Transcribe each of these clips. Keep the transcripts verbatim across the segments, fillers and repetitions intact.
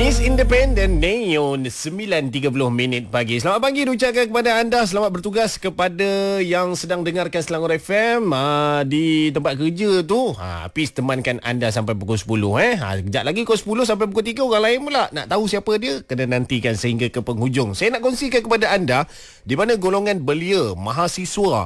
Miss Independent Neon sembilan tiga puluh minit pagi. Selamat pagi diucapkan kepada anda. Selamat bertugas kepada yang sedang dengarkan Selangor F M aa, di tempat kerja tu. Ha, Hafiz temankan anda sampai pukul sepuluh eh. Ha, kejap lagi pukul sepuluh sampai pukul tiga orang lain pula. Nak tahu siapa dia? Kena nantikan sehingga ke penghujung. Saya nak kongsikan kepada anda di mana golongan belia mahasiswa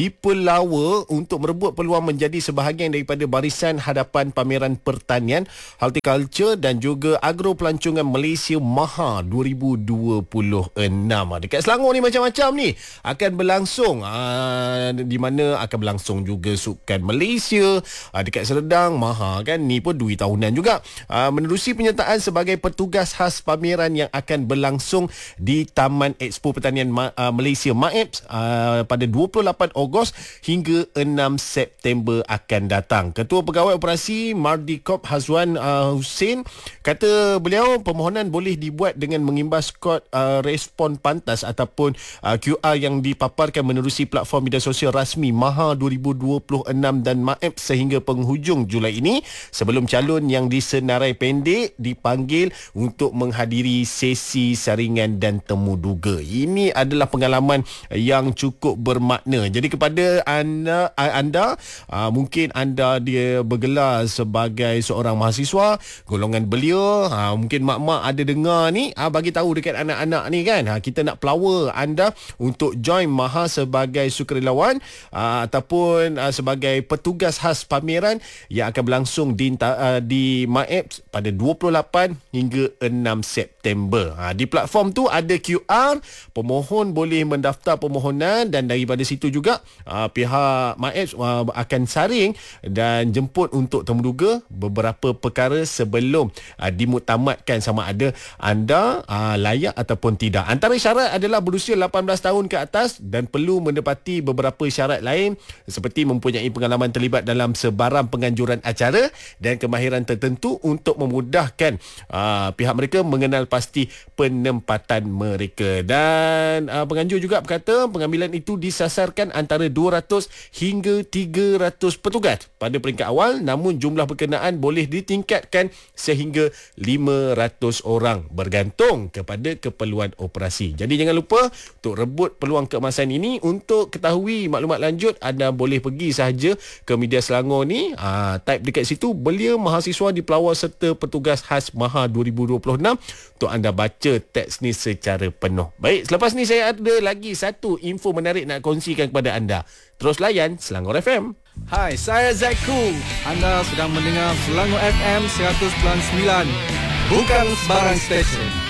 dipelawa untuk merebut peluang menjadi sebahagian daripada barisan hadapan pameran pertanian, horticulture dan juga agro pelancongan Malaysia Maha dua ribu dua puluh enam. Dekat Selangor ni macam-macam ni akan berlangsung, aa, di mana akan berlangsung juga Sukan Malaysia, aa, dekat Serdang Maha kan, ni pun dua tahunan juga. Aa, menerusi penyertaan sebagai petugas khas pameran yang akan berlangsung di Taman Expo Pertanian Ma- aa, Malaysia M A E P S aa, pada dua puluh lapan Ogos hingga enam September akan datang. Ketua Pegawai Operasi Mardikop Hazwan aa, Hussein kata beliau permohonan boleh dibuat dengan mengimbas kod uh, respon pantas ataupun uh, Q R yang dipaparkan menerusi platform media sosial rasmi Maha dua ribu dua puluh enam dan M A E P S sehingga penghujung Julai ini, sebelum calon yang disenarai pendek dipanggil untuk menghadiri sesi saringan dan temu duga. Ini adalah pengalaman yang cukup bermakna. Jadi kepada anda, anda uh, mungkin anda dia bergelar sebagai seorang mahasiswa golongan belia, ha, mungkin mak-mak ada dengar ni, ha, bagi tahu dekat anak-anak ni kan, ha, kita nak pelawa anda untuk join Maha sebagai sukarelawan ha, ataupun ha, sebagai petugas khas pameran yang akan berlangsung di, uh, di M A E P S pada dua puluh lapan hingga enam September. Ha, di platform tu ada Q R, pemohon boleh mendaftar permohonan dan daripada situ juga uh, pihak M A E P S uh, akan saring dan jemput untuk temuduga beberapa perkara sebelum uh, dimuktamadkan sama ada anda uh, layak ataupun tidak. Antara syarat adalah berusia lapan belas tahun ke atas dan perlu menepati beberapa syarat lain seperti mempunyai pengalaman terlibat dalam sebarang penganjuran acara dan kemahiran tertentu untuk memudahkan uh, pihak mereka mengenal pasti penempatan mereka. Dan uh, penganjur juga berkata pengambilan itu disasarkan antara dua ratus hingga tiga ratus petugas pada peringkat awal, namun jumlah berkenaan boleh ditingkatkan sehingga lima ratus orang bergantung kepada keperluan operasi. Jadi jangan lupa untuk rebut peluang keemasan ini. Untuk ketahui maklumat lanjut, anda boleh pergi sahaja ke media Selangor ni, aa, type dekat situ belia mahasiswa di pelawar serta petugas khas Maha dua ribu dua puluh enam untuk anda baca teks ni secara penuh. Baik, selepas ni saya ada lagi satu info menarik nak kongsikan kepada anda. Terus layan Selangor F M. Hai, saya Zaku. Anda sedang mendengar Selangor F M seratus sembilan. Bukan sebarang stesen.